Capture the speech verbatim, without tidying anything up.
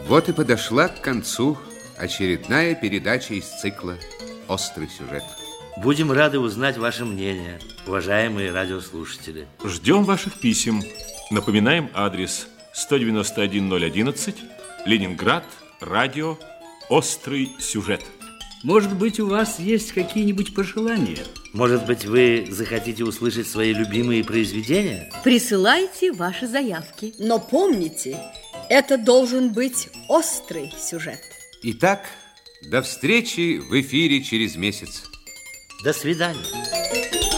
Вот и подошла к концу очередная передача из цикла «Острый сюжет». Будем рады узнать ваше мнение, уважаемые радиослушатели. Ждем ваших писем. Напоминаем адрес сто девяносто один ноль одиннадцать, Ленинград, радио «Острый сюжет». Может быть, у вас есть какие-нибудь пожелания? Может быть, вы захотите услышать свои любимые произведения? Присылайте ваши заявки. Но помните, это должен быть острый сюжет. Итак, до встречи в эфире через месяц. До свидания.